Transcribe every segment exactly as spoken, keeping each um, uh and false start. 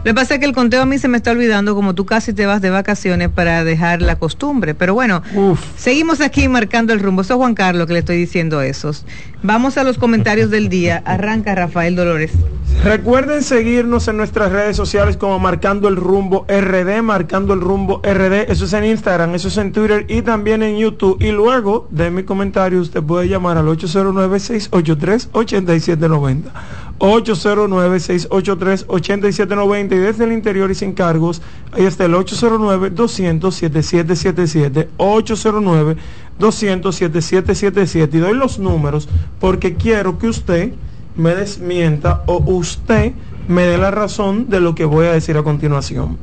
Lo que pasa es que el conteo a mí se me está olvidando, como tú casi te vas de vacaciones para dejar la costumbre. Pero bueno, Uf. seguimos aquí marcando el rumbo. Eso es Juan Carlos que le estoy diciendo esos. Vamos a los comentarios del día. Arranca Rafael Dolores. Recuerden seguirnos en nuestras redes sociales como Marcando el Rumbo R D, Marcando el Rumbo R D. Eso es en Instagram, eso es en Twitter y también en YouTube. Y luego de mi comentario usted puede llamar al ocho cero nueve, seis ocho tres, ocho siete nueve cero. ocho cero nueve, seis ocho tres, ocho siete nueve cero y desde el interior y sin cargos, ahí está el ocho cero nueve, dos cero cero, siete siete siete siete, ocho cero nueve, dos cero cero, siete siete siete siete, y doy los números porque quiero que usted me desmienta o usted me dé la razón de lo que voy a decir a continuación.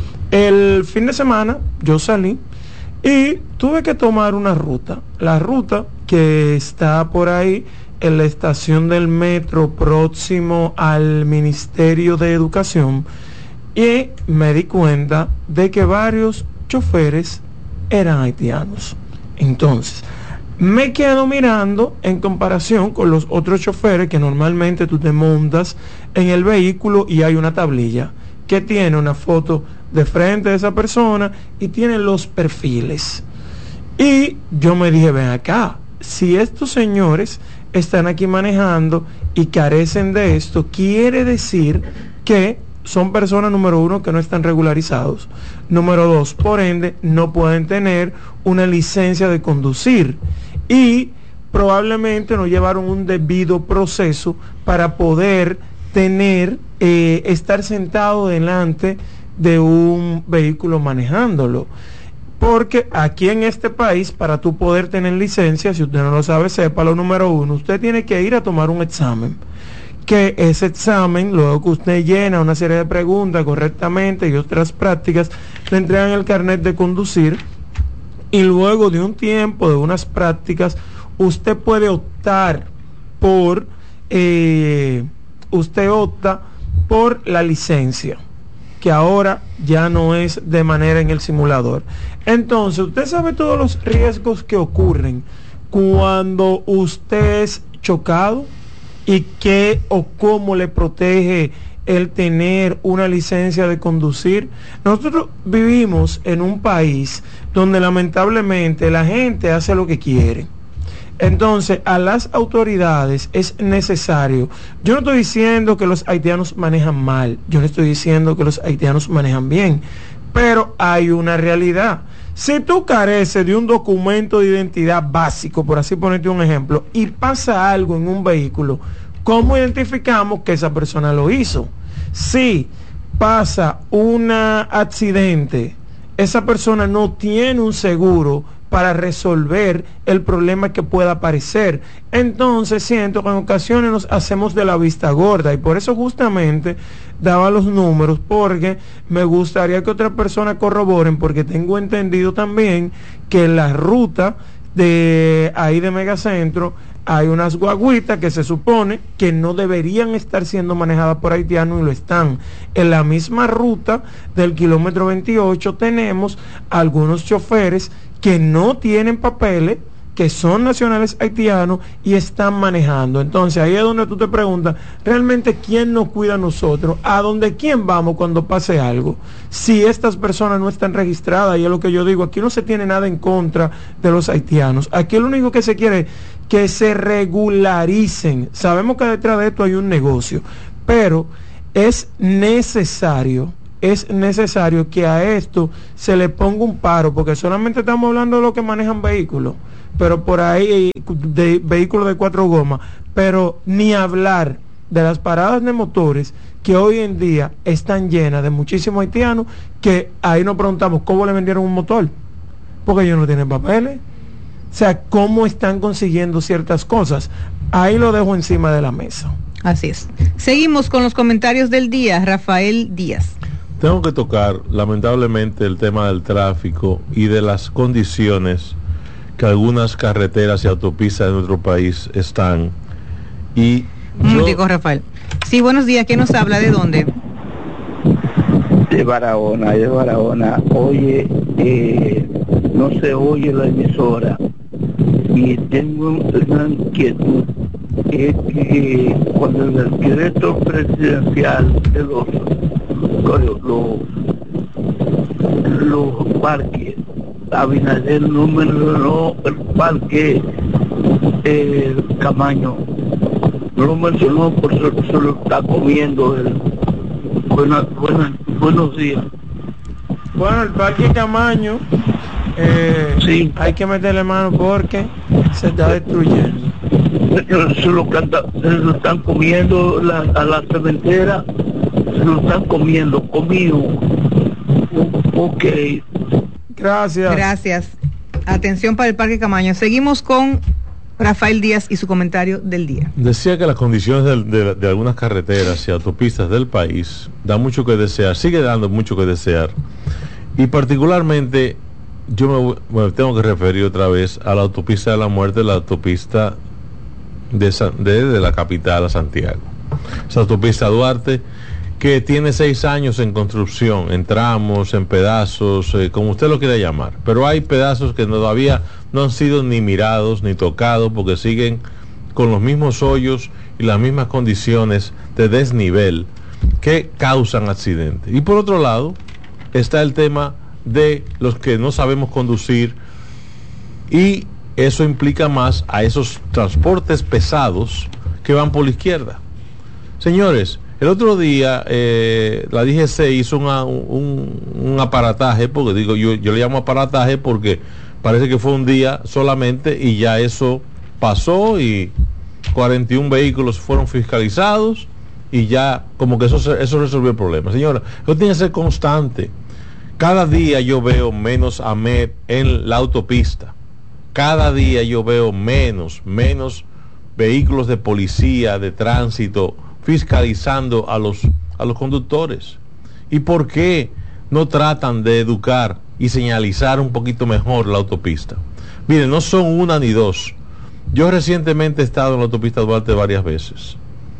El fin de semana yo salí y tuve que tomar una ruta, la ruta que está por ahí en la estación del metro próximo al Ministerio de Educación, y me di cuenta de que varios choferes eran haitianos. Entonces, me quedo mirando en comparación con los otros choferes que normalmente tú te montas en el vehículo y hay una tablilla que tiene una foto de frente de esa persona y tiene los perfiles. Y yo me dije, ven acá, si estos señores están aquí manejando y carecen de esto, quiere decir que son personas, número uno, que no están regularizados, número dos, por ende no pueden tener una licencia de conducir y probablemente no llevaron un debido proceso para poder tener eh, estar sentado delante de un vehículo manejándolo. Porque aquí en este país, para tú poder tener licencia, si usted no lo sabe, sepa lo número uno, usted tiene que ir a tomar un examen. Que ese examen, luego que usted llena una serie de preguntas correctamente y otras prácticas, le entregan el carnet de conducir, y luego de un tiempo, de unas prácticas, usted puede optar por, eh, usted opta por la licencia, que ahora ya no es de manera en el simulador. Entonces, usted sabe todos los riesgos que ocurren cuando usted es chocado y qué o cómo le protege el tener una licencia de conducir. Nosotros vivimos en un país donde lamentablemente la gente hace lo que quiere. Entonces, a las autoridades es necesario, yo no estoy diciendo que los haitianos manejan mal, yo no estoy diciendo que los haitianos manejan bien, pero hay una realidad. Si tú careces de un documento de identidad básico, por así ponerte un ejemplo, y pasa algo en un vehículo, ¿cómo identificamos que esa persona lo hizo? Si pasa un accidente, esa persona no tiene un seguro para resolver el problema que pueda aparecer. Entonces siento que en ocasiones nos hacemos de la vista gorda, y por eso justamente daba los números, porque me gustaría que otras personas corroboren, porque tengo entendido también que en la ruta de ahí de Megacentro hay unas guaguitas que se supone que no deberían estar siendo manejadas por haitianos y lo están. En la misma ruta del kilómetro veintiocho tenemos algunos choferes que no tienen papeles, que son nacionales haitianos y están manejando. Entonces ahí es donde tú te preguntas, ¿realmente quién nos cuida a nosotros? ¿A dónde quién vamos cuando pase algo? Si estas personas no están registradas, y es lo que yo digo, aquí no se tiene nada en contra de los haitianos. Aquí lo único que se quiere es que se regularicen. Sabemos que detrás de esto hay un negocio, pero es necesario es necesario que a esto se le ponga un paro, porque solamente estamos hablando de los que manejan vehículos, pero por ahí de vehículos de cuatro gomas, pero ni hablar de las paradas de motores que hoy en día están llenas de muchísimos haitianos, que ahí nos preguntamos cómo le vendieron un motor, porque ellos no tienen papeles. O sea, cómo están consiguiendo ciertas cosas. Ahí lo dejo encima de la mesa. Así es. Seguimos con los comentarios del día. Rafael Díaz. Tengo que tocar, lamentablemente, el tema del tráfico y de las condiciones que algunas carreteras y autopistas de nuestro país están. Y Un momentico, Rafael. Sí, buenos días. ¿Quién nos habla? ¿De dónde? De Barahona, de Barahona. Oye, eh, no se oye la emisora y tengo una inquietud. Es que cuando el decreto presidencial de los los los parques. Abinader no mencionó el parque eh, Camaño, no lo mencionó por eso se lo está comiendo él. Buena, buena, buenos días. Bueno, el parque Camaño eh, sí. Hay que meterle mano porque se está destruyendo. Se lo, canta, se lo están comiendo la, a la cementera, se lo están comiendo, comido. Ok. Gracias. Gracias. Atención para el Parque Camaño. Seguimos con Rafael Díaz y su comentario del día. Decía que las condiciones de, de, de algunas carreteras y autopistas del país dan mucho que desear, sigue dando mucho que desear. Y particularmente yo me, me tengo que referir otra vez a la autopista de la muerte, la autopista de, de, de la capital a Santiago. Esa autopista Duarte, que tiene seis años en construcción, en tramos, en pedazos, eh, como usted lo quiera llamar. Pero hay pedazos que todavía no han sido ni mirados ni tocados porque siguen con los mismos hoyos y las mismas condiciones de desnivel que causan accidentes. Y por otro lado está el tema de los que no sabemos conducir, y eso implica más a esos transportes pesados que van por la izquierda. Señores, el otro día eh, la D G C hizo una, un, un aparataje, porque digo yo, yo le llamo aparataje porque parece que fue un día solamente y ya eso pasó y cuarenta y un vehículos fueron fiscalizados y ya como que eso, eso resolvió el problema. Señora, eso tiene que ser constante. Cada día yo veo menos AMET en la autopista. Cada día yo veo menos, menos vehículos de policía, de tránsito, fiscalizando a los, a los conductores. ¿Y por qué no tratan de educar y señalizar un poquito mejor la autopista? Miren, no son una ni dos. Yo recientemente he estado en la autopista Duarte varias veces.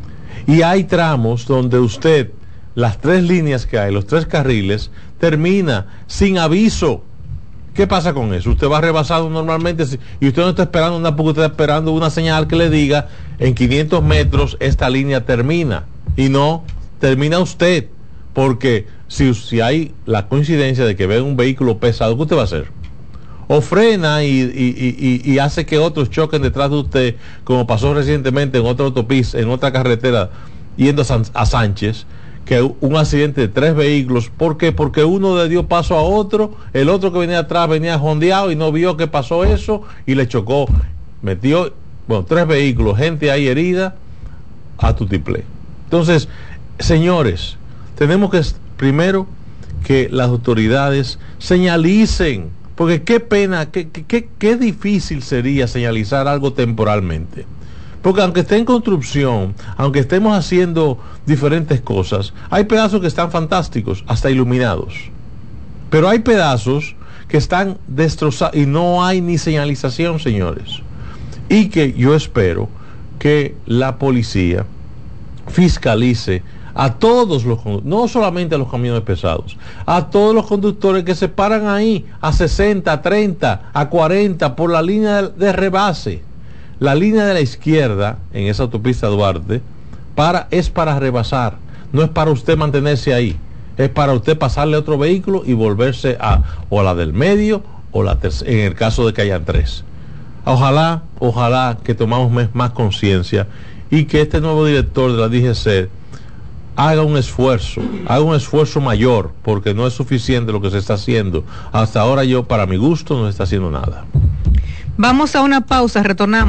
Y hay tramos donde usted, las tres líneas que hay, los tres carriles, termina sin aviso. ¿Qué pasa con eso? Usted va rebasado normalmente y usted no está esperando una, porque usted está esperando una señal que le diga en quinientos metros esta línea termina, y no termina usted, porque si, si hay la coincidencia de que ve un vehículo pesado, ¿qué usted va a hacer? O frena y, y, y, y hace que otros choquen detrás de usted, como pasó recientemente en otra autopista, en otra carretera yendo a, San, a Sánchez, que un accidente de tres vehículos. ¿Por qué? Porque uno le dio paso a otro, el otro que venía atrás venía jondeado y no vio que pasó eso y le chocó, metió, bueno, tres vehículos, gente ahí herida a tutiplé. Entonces, señores, tenemos que primero que las autoridades señalicen, porque qué pena, qué, qué, qué difícil sería señalizar algo temporalmente. Porque aunque esté en construcción, aunque estemos haciendo diferentes cosas, hay pedazos que están fantásticos, hasta iluminados. Pero hay pedazos que están destrozados y no hay ni señalización, señores. Y que yo espero que la policía fiscalice a todos los, no solamente a los camiones pesados, a todos los conductores que se paran ahí a sesenta, a treinta, a cuarenta por la línea de, de rebase. La línea de la izquierda en esa autopista Duarte para, es para rebasar, no es para usted mantenerse ahí, es para usted pasarle a otro vehículo y volverse a o a la del medio o la tercera, en el caso de que hayan tres. Ojalá, ojalá que tomamos más conciencia y que este nuevo director de la D G C haga un esfuerzo, haga un esfuerzo mayor, porque no es suficiente lo que se está haciendo. Hasta ahora yo, para mi gusto, no se está haciendo nada. Vamos a una pausa, retornamos.